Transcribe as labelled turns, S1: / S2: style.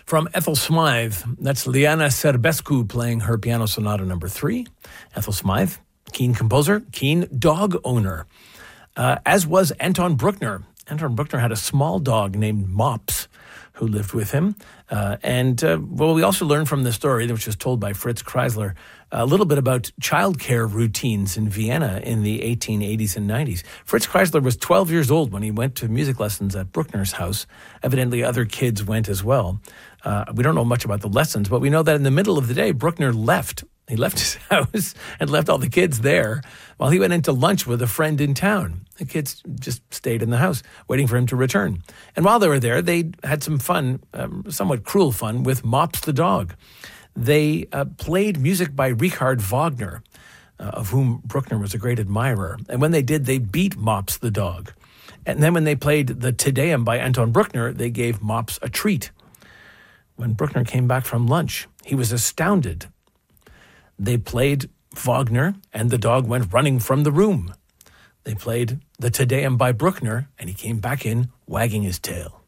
S1: From Ethel Smythe, that's Liana Serbescu playing her Piano Sonata number 3. Ethel Smythe, keen composer, keen dog owner, as was Anton Bruckner. Anton Bruckner had a small dog named Mops who lived with him. We also learned from the story, which was told by Fritz Kreisler, a little bit about childcare routines in Vienna in the 1880s and 90s. Fritz Kreisler was 12 years old when he went to music lessons at Bruckner's house. Evidently, other kids went as well. We don't know much about the lessons, but we know that in the middle of the day, Bruckner left. He left his house and left all the kids there while he went into lunch with a friend in town. The kids just stayed in the house waiting for him to return. And while they were there, they had some fun, somewhat cruel fun, with Mops the dog. They played music by Richard Wagner, of whom Bruckner was a great admirer. And when they did, they beat Mops the dog. And then when they played the Te Deum by Anton Bruckner, they gave Mops a treat. When Bruckner came back from lunch, he was astounded. They played Wagner, and the dog went running from the room. They played the Te Deum by Bruckner, and he came back in wagging his tail.